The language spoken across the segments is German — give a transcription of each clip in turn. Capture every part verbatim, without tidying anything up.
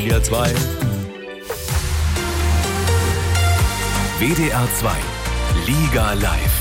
Liga zwei. W D R zwei. Liga live.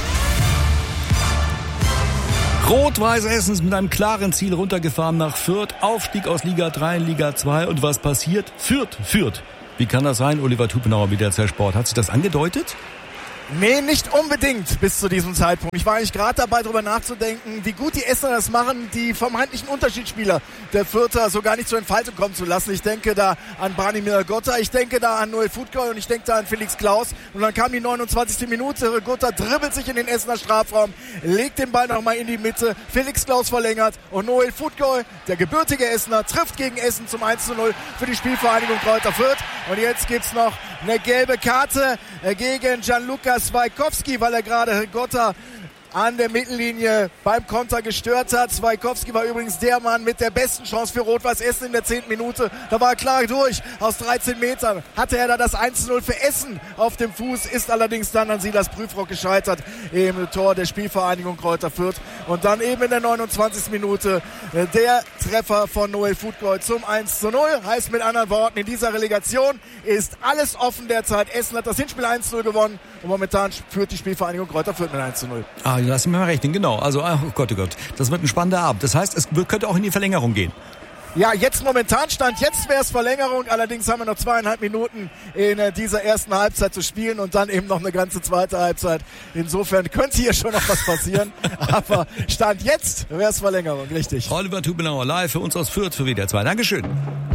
Rot-Weiß Essen ist mit einem klaren Ziel runtergefahren nach Fürth. Aufstieg aus Liga drei in Liga zwei. Und was passiert? Fürth, Fürth. Wie kann das sein? Oliver Tupenauer, W D R zwei Sport. Hat sich das angedeutet? Nee, nicht unbedingt bis zu diesem Zeitpunkt. Ich war eigentlich gerade dabei, darüber nachzudenken, wie gut die Essener das machen, die vermeintlichen Unterschiedsspieler der Fürther so gar nicht zur Entfaltung kommen zu lassen. Ich denke da an Branimir Gotta, ich denke da an Noel Futgol und ich denke da an Felix Klaus. Und dann kam die neunundzwanzigste Minute. Gotta dribbelt sich in den Essener Strafraum, legt den Ball nochmal in die Mitte. Felix Klaus verlängert und Noel Futgol, der gebürtige Essener, trifft gegen Essen zum eins zu null für die Spielvereinigung Greuther Fürth. Und jetzt gibt's noch eine gelbe Karte gegen Gianluca Swaikowski, weil er gerade Gotta an der Mittellinie beim Konter gestört hat. Swaikowski war übrigens der Mann mit der besten Chance für Rot-Weiß Essen in der zehnten Minute. Da war er klar durch. Aus dreizehn Metern hatte er da das eins zu null für Essen auf dem Fuß, ist allerdings dann an Silas Prüfrock gescheitert im Tor der Spielvereinigung Greuther Fürth. Und dann eben in der neunundzwanzigsten Minute der Treffer von Noel Futgol zum eins zu null. Heißt mit anderen Worten, in dieser Relegation ist alles offen derzeit. Essen hat das Hinspiel eins zu null gewonnen und momentan führt die Spielvereinigung Greuther Fürth mit eins zu null. Ah, lass mich mal rechnen, genau. Also, oh Gott, oh Gott, das wird ein spannender Abend. Das heißt, es könnte auch in die Verlängerung gehen. Ja, jetzt momentan Stand, jetzt wäre es Verlängerung. Allerdings haben wir noch zweieinhalb Minuten in äh, dieser ersten Halbzeit zu spielen und dann eben noch eine ganze zweite Halbzeit. Insofern könnte hier schon noch was passieren. Aber Stand jetzt wäre es Verlängerung, richtig. Oliver Tupenauer live für uns aus Fürth für W D R zwei. Dankeschön.